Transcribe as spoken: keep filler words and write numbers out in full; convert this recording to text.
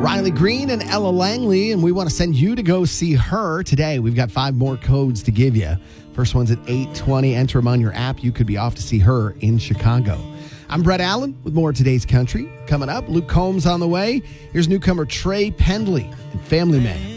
Riley Green and Ella Langley, and we want to send you to go see her today. We've got five more codes to give you. First one's at eight twenty. Enter them on your app. You could be off to see her in Chicago. I'm Brett Allen with more of Today's Country. Coming up, Luke Combs on the way. Here's newcomer Trey Pendley and Family Man.